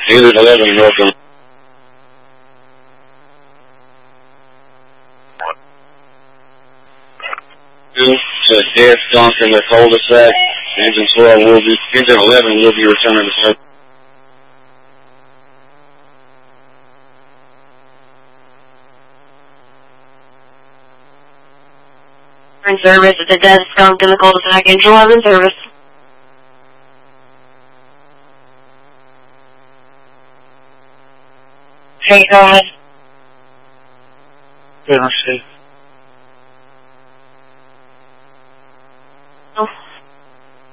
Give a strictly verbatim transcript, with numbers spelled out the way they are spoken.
Unit eleven, welcome. Two to Dare Skunk in the cul-de-sac. Engine twelve will be, engine eleven will be returning to service. In service at the Dead Skunk in the cul-de-sac, engine eleven service. Okay, go ahead. Yeah, let's see.